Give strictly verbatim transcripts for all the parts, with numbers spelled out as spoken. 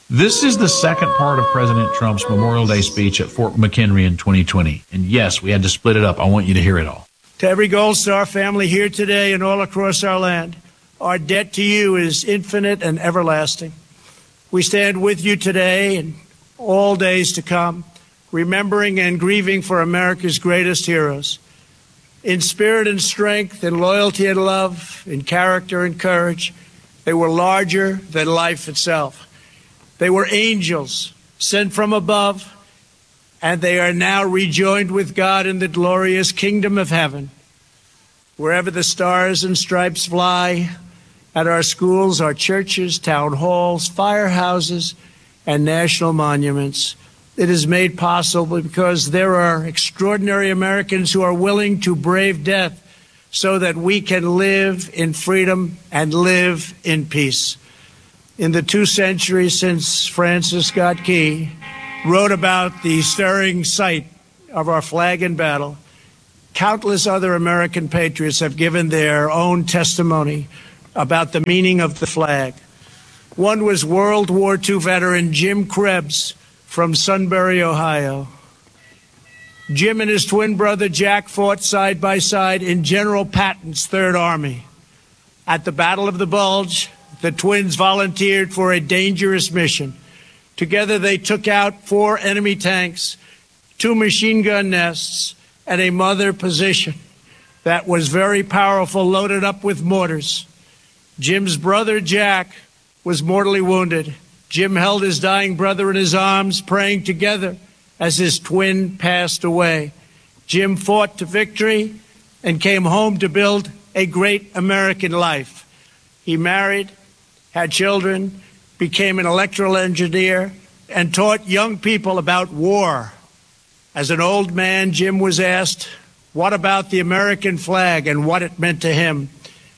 This is the second part of President Trump's Memorial Day speech at Fort McHenry in twenty twenty. And yes, we had to split it up. I want you to hear it all. To every Gold Star family here today and all across our land, our debt to you is infinite and everlasting. We stand with you today and all days to come, remembering and grieving for America's greatest heroes. In spirit and strength, in loyalty and love, in character and courage, they were larger than life itself. They were angels sent from above, and they are now rejoined with God in the glorious kingdom of heaven. Wherever the stars and stripes fly, at our schools, our churches, town halls, firehouses, and national monuments, it is made possible because there are extraordinary Americans who are willing to brave death so that we can live in freedom and live in peace. In the two centuries since Francis Scott Key wrote about the stirring sight of our flag in battle, countless other American patriots have given their own testimony about the meaning of the flag. One was World War Two veteran Jim Krebs from Sunbury, Ohio. Jim and his twin brother Jack fought side by side in General Patton's Third Army. At the Battle of the Bulge, the twins volunteered for a dangerous mission. Together they took out four enemy tanks, two machine gun nests, and a mother position that was very powerful, loaded up with mortars. Jim's brother Jack was mortally wounded. Jim held his dying brother in his arms, praying together as his twin passed away. Jim fought to victory and came home to build a great American life. He married, had children, became an electrical engineer, and taught young people about war. As an old man, Jim was asked, what about the American flag and what it meant to him?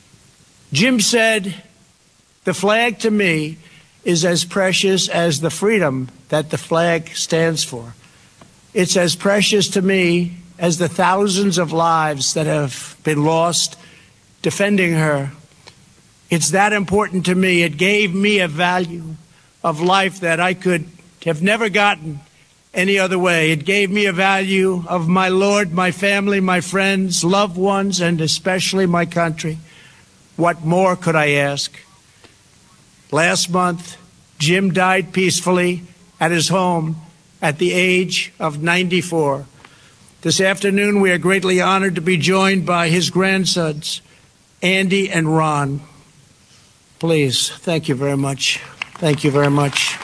Jim said, the flag to me is as precious as the freedom that the flag stands for. It's as precious to me as the thousands of lives that have been lost defending her. It's that important to me. It gave me a value of life that I could have never gotten any other way. It gave me a value of my Lord, my family, my friends, loved ones, and especially my country. What more could I ask? Last month, Jim died peacefully at his home at the age of ninety-four. This afternoon, we are greatly honored to be joined by his grandsons, Andy and Ron. Please, thank you very much. Thank you very much.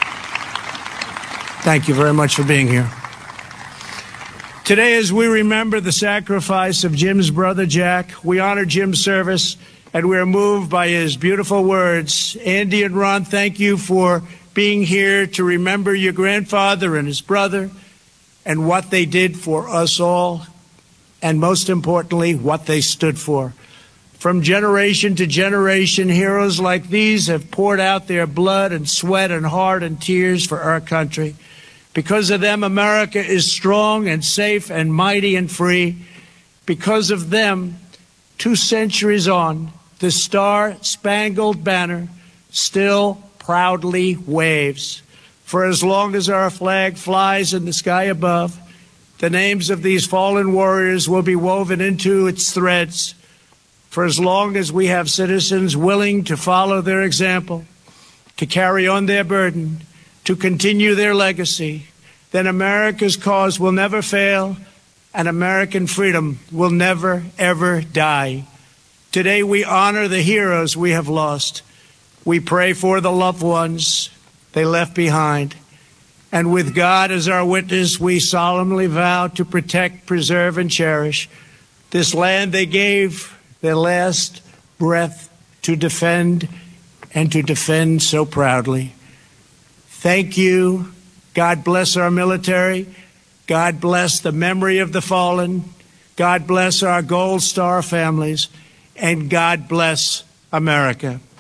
Thank you very much for being here. Today, as we remember the sacrifice of Jim's brother Jack, we honor Jim's service, and we are moved by his beautiful words. Andy and Ron, thank you for being here to remember your grandfather and his brother and what they did for us all, and most importantly, what they stood for. From generation to generation, heroes like these have poured out their blood and sweat and heart and tears for our country. Because of them, America is strong and safe and mighty and free. Because of them, two centuries on, the Star-Spangled Banner still proudly waves. For as long as our flag flies in the sky above, the names of these fallen warriors will be woven into its threads. For as long as we have citizens willing to follow their example, to carry on their burden, to continue their legacy, then America's cause will never fail and American freedom will never, ever die. Today we honor the heroes we have lost. We pray for the loved ones they left behind. And with God as our witness, we solemnly vow to protect, preserve, and cherish this land they gave their last breath to defend, and to defend so proudly. Thank you. God bless our military. God bless the memory of the fallen. God bless our Gold Star families. And God bless America.